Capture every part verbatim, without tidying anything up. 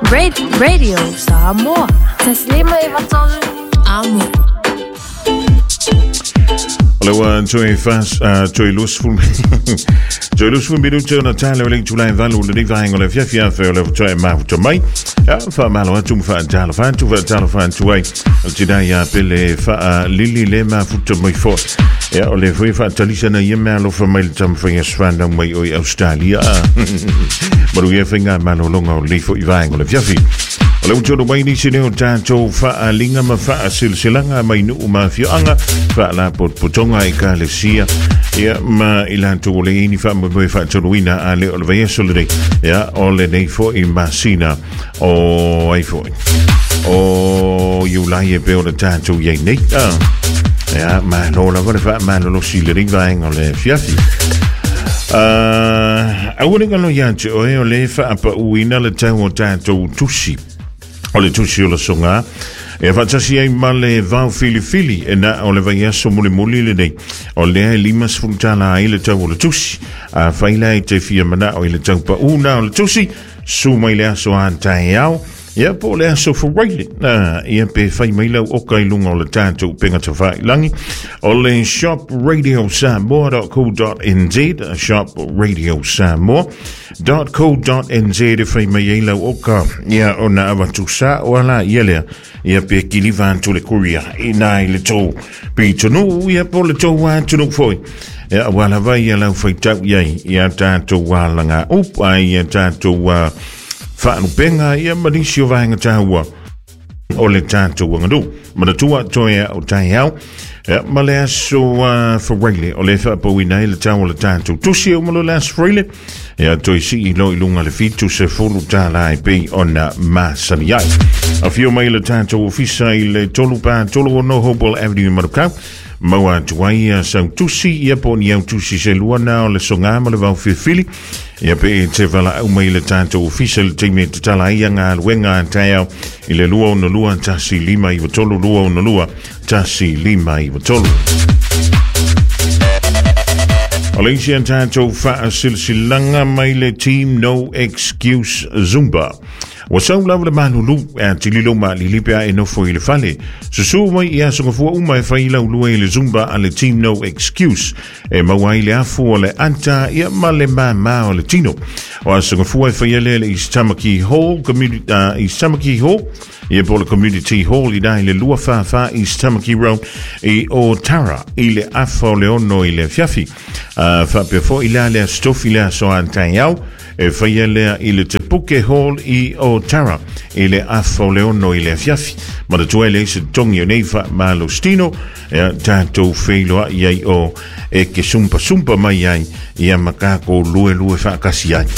Radio Samoa. Taslima ivatolu amo. Hello, Joy Fast, Joy Lusful. Joy Lusful minuto na tale wale July valu le diva hangole fia fia fe le Joy ma to mai. Ya fa malo tu fa talo fa tu fa talo fa tu ai. Tida ya pele fa lili le ma futo mai fo. Ja, ole foi fa talisa na yema lo fa mai tam fa yesfanda mai oi Australia. Maru ye finga malo longa le fo iva hangole fia fia. Ole uto do mai ni sine tanto fa linga ma fa silsilanga mai nu ma fia anga fa la pot potonga i ka le sia ya ma ilanto le ni fa mo fa toluina ale ole vai solide ya ole nei fo i masina o ai fo o you lie be ole tanto ye nei ya ma lo la va ma lo si le ring vai ole fiafi uh I wouldn't go yancho o ole fa pa uina le tanto tanto tusi ole tusi ole songa e fatasi ai male vau fili fili e na ole vai aso muli muli le nei o le lima sfruntala ai le tau le tusi a faila i te fia mana o le tau pa una o le tusi su mai le aso antai au ia po le aso fuwaili na ia pe fai mai lau o kai lunga o le tātou penga ta whai langi o le shop radio samoa dot co dot n z shop radio samoa dot co dot n z e fai mai ei lau o ka ia o na awatu sa o ala ia lea ia pe kili vantu le kuria i nai le tau pe tonu ia po le tau wantunu foi ia wala vai ia lau fai tau iai ia tātou walanga upa ia tātou wa Fa'anu penga ia manisio vaenga tahua o le tātou wangadu. Manatua toia o tai au. Ma le aso whareile o le whapawina i le tau o le tātou. Tusi o malo le aso whareile. Ia toi si i lo i lunga le fitu se fulu tāla i pei o na masani ai. A fio mai le tātou ofisa i le tolu pā tolu o no Hopewell Avenue Marukau. Maua tuai sau tusi ia po ni au tusi se luana o le songa ma le vau whiwhili. Ia pe e te wala au mai le tātou official teime te tala ia ngā luenga tai au i le lua o na lua tasi lima i watolu lua o na lua tasi lima i watolu. O le isi an tātou wha silsilanga mai le team No Excuse Zumba. Wa sau lau le manulu e tililo ma li lipea e nofo i le fale. Susu mai i asonga fua uma e whai lau lua i le Zumba a le team No Excuse. E maua i le afu o le anta ia ma le ma ma o le tino. O asonga fua e whai ele le East Tamaki Hall, community, uh, East Tamaki Hall. Ia po le Community Hall i dai le lua wha wha East Tamaki Road i o Tara i le afa o le ono i le fiafi. Uh, wha pe fo i la le stofi le aso antai au. E whaia lea i le Te Puke Hall i o Tara i le afo leono i le fiafi. Ma da tua le se tongi o neifa ma lo stino e tātou whailoa iai o e ke sumpa sumpa mai ai i a makako lue lue whaakasi ai.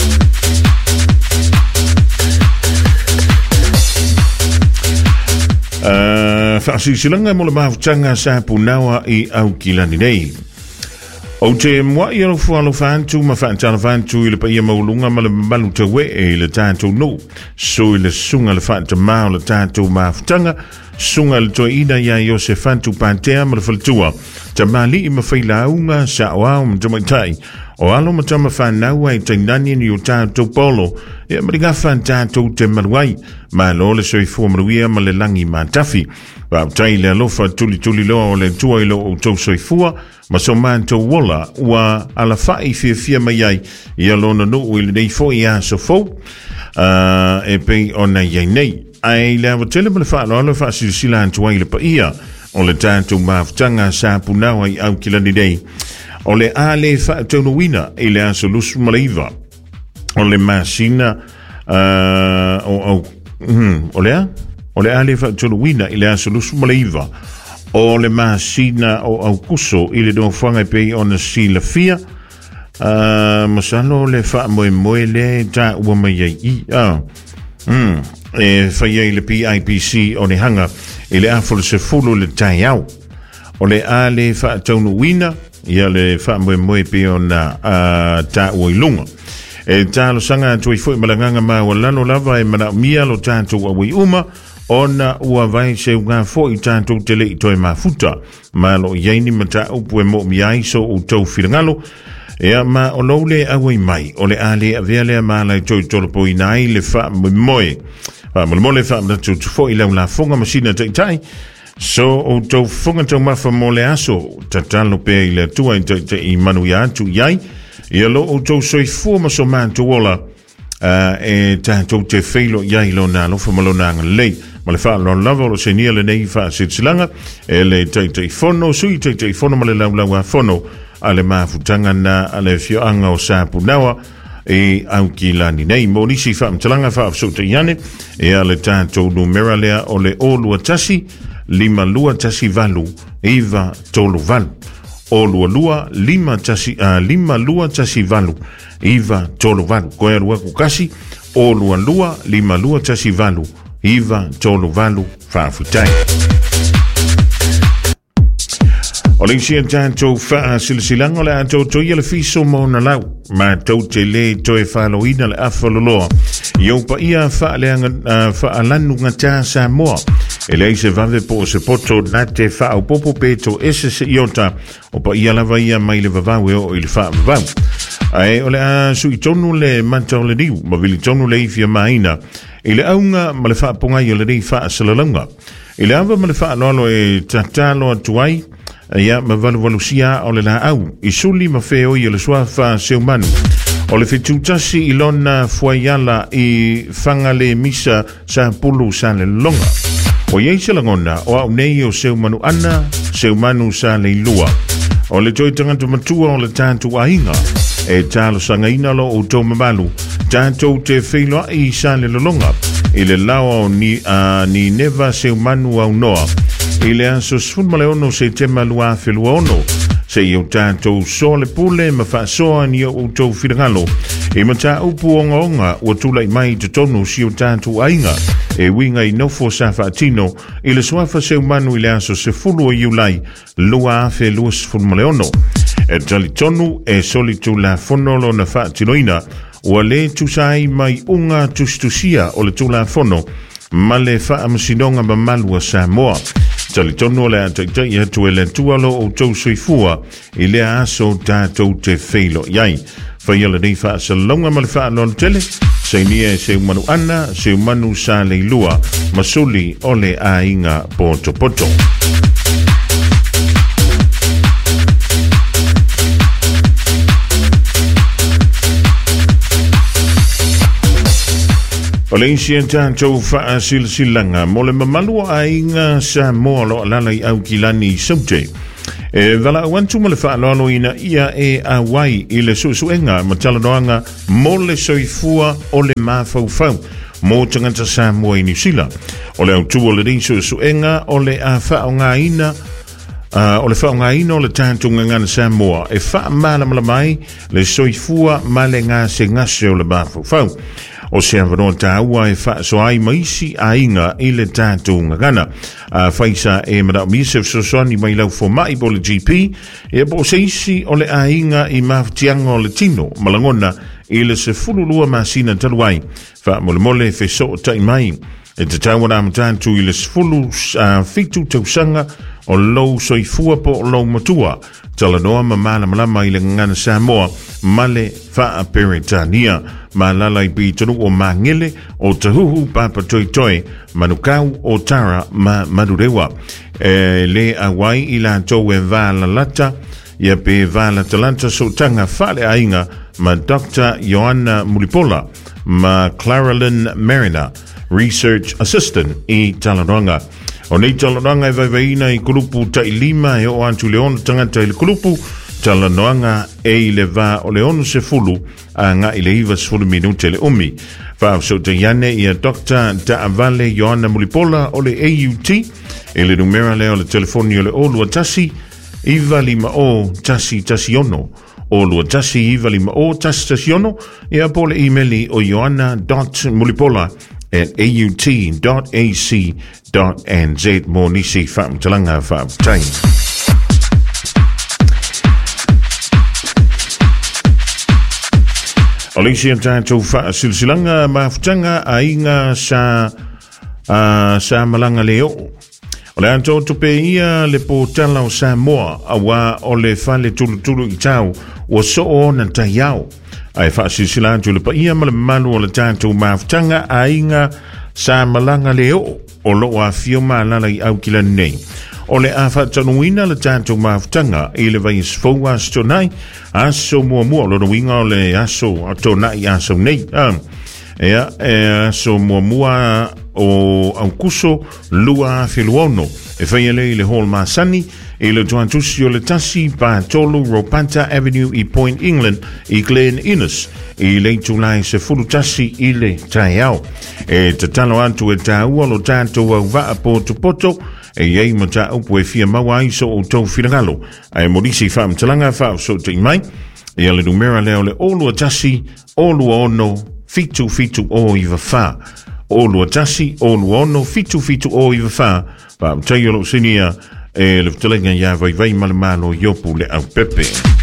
Uh, Whaasisilanga mo le mahutanga sa punawa i au kilani nei. O te mua i alo fualo whantu ma whaantana whantu i le pa ia maulunga ma le malu te we e le tātou no. So i le sunga le whaanta mao le tātou maafutanga, sunga le toa ina ia i o se whantu pātea ma le whaltua. Ta mali i ma whaila aunga sa o au ma tamaitai. O alo ma tama whanau ai te nani ni o tātou polo. Ia mariga whan tātou te maruai. Ma lo le soi fua maruia ma le langi ma tafi. Wau tai le alofa tuli tuli loa o le tua ilo o tau soi fua. Ma so manto wola wa ala fai fia fia mai ai. Ia lona no i le nei fo i aso fo. Uh, e pei ona iai nei. Ai le awa tele ma le wha alo alo wha si sila antu ai le pa ia. O le tātou maafutanga sa punawa i au kilani nei. O le a le wha taunu wina i le aso lusu malaiva. O le masina uh, o, o, hmm, o le a? O le a le wha taunu wina i le aso lusu malaiva. O le masina o au kuso i le doa whanga pei o na sila fia. Uh, masalo le wha moe moe le ta ua mai ai i. Uh, mm, e whai ai le P I P C o ne hanga i le afo le se fulu le tai au. O le a le wha taunu wina ia le wha moe moe pei o na uh, ta ua ilunga. E talo sanga tui fwoi malanganga maa walano lava e mana mia lo tātou awi uma. Ona ua vai se unga fo i tātou tele i toi mafuta. Malo iaini mata upu e mo miai so o tau whirangalo. Ea ma o loule awai mai, o le ale a vea lea ma lai toi tolo po inai le wha moe. Wha mo le wha mna tu fo i lau la fonga masina tai tai. So o tau fonga tau mafa mo le aso, tatalo pe i le tua i tai tai i manu ya atu iai. Ia lo o tau soi fua maso man tu ola, uh, e ta tau te feilo iai lo na lo fa malo na ngalei. Ma le wha lo lava lo se nia le nei wha silsilanga, e le tai tai fono, sui tai tai fono ma le lau lau a fono, ale mafutanga na ale fioanga o sapu nawa e au ki lani nei mo nisi fa mtalanga fa afsota yane e ale tātou numera lea o le olua tasi lima lua tasi valu iva tolu valu olua lua lima tasi uh, lima lua tasi valu iva tolu valu koe rua kukasi olua lua lima lua tasi valu iva tolu valu fa afutai. O le sia tātou wha silsilanga le atou toi le fiso mo na lau. Ma tau te le toi whaloina le awhaloloa. Iau pa ia wha leanga wha alanu ngata sa moa. E le se vave po se poto na te wha au popo peto ese se iota. O pa ia lava ia mai le vavawe o i le wha vavau. Ae o le a sui tonu le mantau le diu. Ma vili tonu le ifia maina. I le aunga ma le wha ponga i le rei wha salalanga. I le ava ma le wha lolo e tatalo atuai. Ia ma valu valu sia o le la au i suli ma feo i le suafa seu manu o le fetutasi i lona fuaiala i fanga le misa sa pulu sa le longa o iei se langona o au nei o seu manu ana seu manu sa le lua o le toi tangata matua o le tātu ainga e talo sanga ina lo o tō mamalu tātou te wheilua i sa le longa i le lawa ni, uh, ni neva seu manu au noa i le aso sfun male ono se te malua whelua ono se i o tātou so le pule ma wha soa ni o tau whirangalo e ma tā upu onga onga ua tūlai mai te tonu si o tātou ainga e winga i nofo sa whaatino i le swafa seu manu i le aso se fulu o iulai lua awhe lua sfun male ono e tali tonu e soli tu la fonolo na whaatinoina ua le tusai mai unga tustusia o le tula fono ma le whaamasinonga ma malua sa moa tali tono le ataitai e tu ele tualo o tau soifua i le aso tātou te wheilo iai. Whaiala nei wha sa longa ma le wha lon tele, se nia e se umanu ana, se umanu sa le lua, masuli o le ainga poto poto. O le isi e tātou wha silsilanga, mo le mamalua a inga sa moa lo alala i au ki lani i saute. E vala awantu ma le wha aloalo ina ia e a wai i le susuenga ma talanoanga mo le soifua o le mafaufau mo tangata sa moa i New Zealand. O le autu o le rin susuenga o le a wha o ngā ina Uh, o le wha o ngā ina o le tātou ngangana sa moa e wha mala mala mai le soifua ma le ngā se ngase o le mafaufau. O se avanoa tāua e wha so ai maisi a inga i le tātou ngangana. Uh, Whaisa e mara misef so soani mai lau fo mai po le G P e po se isi o le a inga i maftianga o le tino malangona i le se fululua masina taluai. Wha mole mole fe so o tai mai e te tāua am tātou i le se fulu uh, fitu tausanga o lou soifua po o lou matua. Talanoa ma mana malama i le ngana Samoa male wha peretania ma lala i bitonu o mangele o tahuhu papa toi toi manukau o tara ma madurewa. E le awai i la tau e vala lata ia pe vala talanta so tanga whale ainga ma Doctor Joanna Mulipola ma Claralyn Mariner Research Assistant i Talanonga. O nei talanoanga e vaivaina i kulupu tai lima e o antu leono tangata i le kulupu talanoanga e i le va o leono se fulu a nga i le iwa se fulu minute le umi. Whao so te iane i a Doctor Taavale Joanna Mulipola o le A U T e le numera le o le telefoni o le o lua tasi iwa lima o tasi tasi ono o lua tasi iwa lima o tasi tasi ono e a po le emaili o joanna dot mulipola at a u t dot a c dot n z mo nisi whaam talanga whaam tain. O leisi am tātou wha silsilanga mawhtanga a inga sa, uh, sa malanga leo. O le anto tupe ia le po tala o Samoa awa o le fale tulu tulu i tau o so o na taiao. Ai whaasisila antu le pa ia ma le malu o le tātou maafutanga a inga sa malanga leo o lo a fio maalala i au kila nei. O le a whaatanuina le tātou maafutanga i le vai sfou aso nai aso mua mua lo no winga o le aso ato nai aso nei. Um, Ea, e so mua mua o au kuso lua filuono. E whaia le le hall masani e le tuantusi o le tasi pa tolu Ropanta Avenue i Point England i Glen Innes i le tulai se fulu tasi i le taiao. E te talo antu e taua lo tātou au vaa po tupoto e iei ma ta upu e fia maua iso o tau finagalo. Ai morisi wha mtalanga wha o so te imai e ale numera leo le olu a tasi olu ono fitu fitu o iwa wha. Olu atasi, olu ono, fitu fitu o iwa wha. Pa mtaio lo sinia e le vtalenga ya vai vai malamalo yopu le au pepe.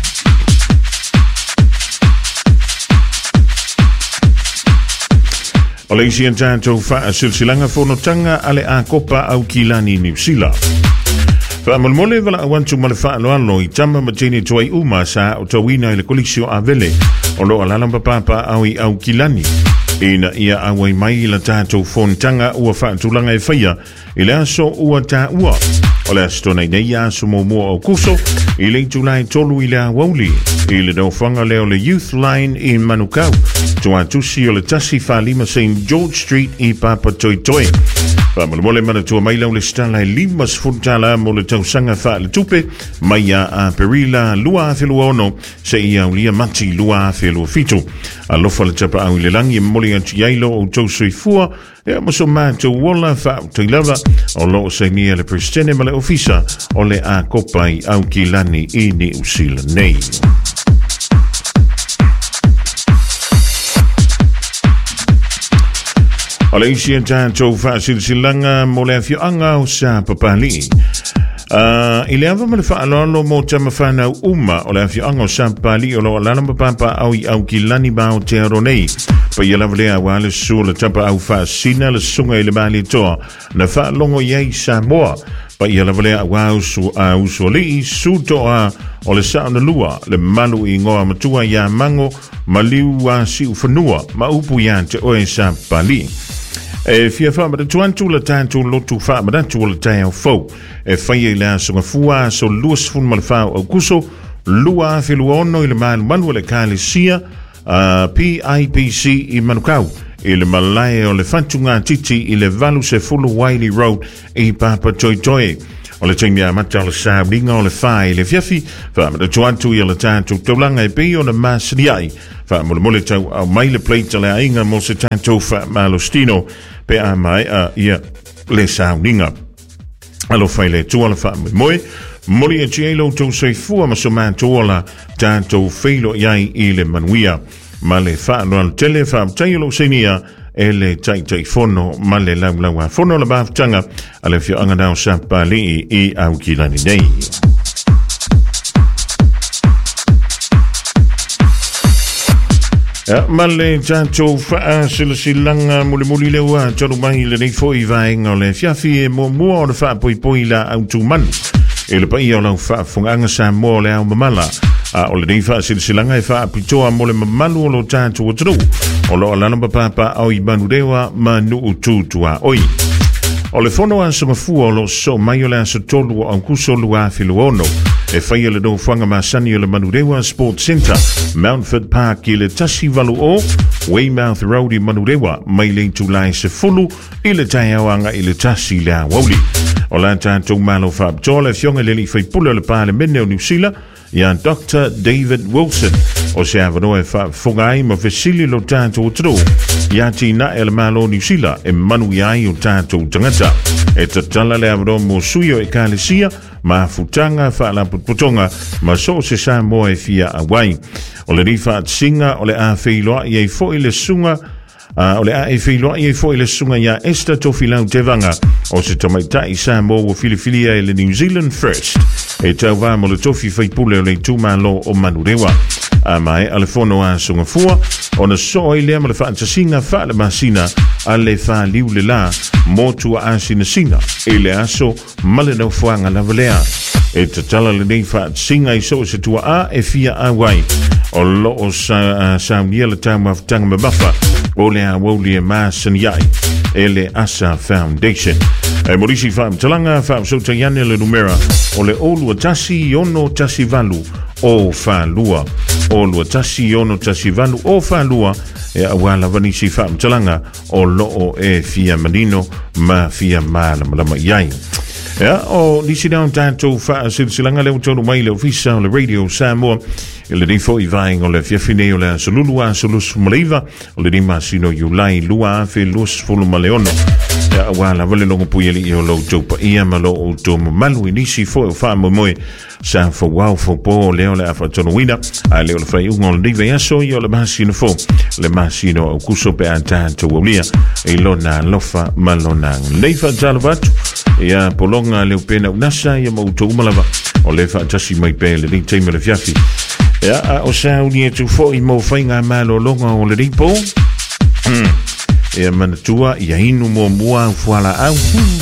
O le isi antato wha silsilanga whonotanga ale a kopa au kilani New Zealand. Fa malmole vala awantu male fa alo alo i tama matini tuai uma sa o tawina i le kolisio a vele o lo alalamba papa au i au kilani. Ina ia awai mai la tātou whontanga ua whaatulanga e whaia i le aso ua tā ua. O le asto nei nei aso mo mua au kuso i le tulai tolu i le awauli i le dau whanga leo le Youth Line i Manukau. Tua tusi o le tasi whalima Saint George Street i Papa Toi Toi. Whamalmole mana tua mai lau le stala e limas funtala mo le tausanga wha le tupe mai a perila lua a whelua ono se i au lia mati lua a whelua fitu. A lofa le tapa au i le langi moli atu yailo o tau soifua e maso mātou wola wha tui lava o lo se nia le prestene ma le ofisa o le a kopai au ki lani i ni usila nei. O le isi tātou whaasilsilanga mo le awhioanga o sa papali. Uh, I le awa ma le whaalolo mo tama whanau uma o le awhioanga o sa papali o lo alalamba papa au i au ki lani ba o te aronei. Pa i alawa le awa le su le tapa au whaasina le sunga i le bali toa na whaalongo iei Samoa. Pa i alawa le awa usu a usu li su toa o le sauna lua le malu i ngoa matua ia mango maliu a si ufanua ma upu ia te oe sa papali. E fia wha mada tuantu la tātou lotu wha mada tu la tāiau fau. E whaia i le asonga fua so luas fun ma le whao au kuso, lua whelua ono i le manu manu le kāle sia, uh, P I P C i Manukau. I le malae o le whantunga titi i le valu se fulu Wiley Road i Papa Toi Toi. O le taimia mata o le sābringa o le whae le fiafi, wha mada tuantu i le tātou taulanga e pei o le masriai. Wha mole mole tau au mai le pleita le ainga mo se tātou wha malostino pe a mai a ia le sauninga. Alo whai le tuala wha moe, moli e tielo tau seifua ma so mātuola tātou whailo iai i le manuia. Ma le wha no al tele wha tailo senia e le tai tai fono ma le lau lau a fono la bāwtanga a le fio anganau sa pali i au ki lani nei. Ja, ma le tātou wha sila silanga muli muli lewa tonu mai le nei fo i vaenga o le fiafi e mua mua o le wha poi poi la au tu manu. E le pai o lau wha funganga sa mua le au mamala. A o le nei wha sila silanga e wha pitoa mo le mamalu o lo tātou o tru. O lo alanamba papa au i manu rewa manu ututua oi. O le fono a sama fua o lo so mai o le asa tolu o ankuso lua filuono. E whaia le no whanga masani o le Manurewa Sport Centre, Mountford Park i le tasi valu o, Weymouth Road i Manurewa, mai le tulai se fulu, i le taiawanga i le tasi le awauli. O la tātou malo whaaptoa le fionga le li whaipula le pāle mene o New Zealand, ia Doctor David Wilson, o se avanoe whaafongai ma vesili lo tātou tro, ia tina e le malo New Zealand, e manu iai o tātou tangata. E tatala le avanoe mo suio e kālesia, ma futanga fa la putonga ma so se sa mo e fia awai o le rifa singa o le a feiloa i e fo ile sunga uh, o le a e feiloa i e fo ile sunga ya esta to filau te vanga o se tamaita i sa mo o filifilia e le New Zealand First e tau va mo le tofi fai pule o le tuma lo o Manurewa a mai ale fono a sunga fua ona so i le ma le fantasinga fa le masina ale fa liu le la motu a sina sina ele aso male no fuanga la velea e te tala le nei fa singa i so se tua a e fia a wai o lo o sa sa nia le tama ftanga me bafa o le a woli e masan yai ele asa foundation e morisi fa talanga fa so tayane le numera o le olu tasi ono tasi valu o fa lua o lua tasi ono tasi valu o fa lua e awala vanisi fa talanga o lo o e fia manino ma fia mala malama yai ya o nisi down tanto fa silsilanga le utono mai le ofisa le radio Samoa le difo i vai o le fiafine o le solulua solus maliva o le dima sino yulai lua fe lus fulu maleono ya wala vale longo pueli o lo jopa ia malo o to malu nisi fo fa mo mo sa fo wow fo po le o le afa tono wina a le o le fai un le ve aso io le masino fo le masino o kuso pe antanto wolia e lona lofa malona le fa jalvat ya polonga le pena unasa ya mo to malava o le fa tasi mai pe le ding time le fiafi ya o sa uni tu fo i mo fainga malo longa o le ripo mm e manatua ia inu mua mua fuala au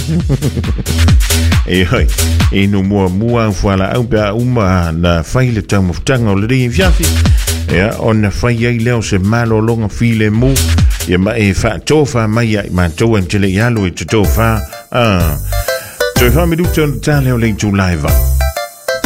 e hoi inu mua mua fuala au pea uma na faile tau mftanga o le ri fiafi ya o na fai ai leo se malo longa file mu ia ma e fa tofa mai ai ma toa ntele yalo e tofa ah tofa mi duto tale o le tu live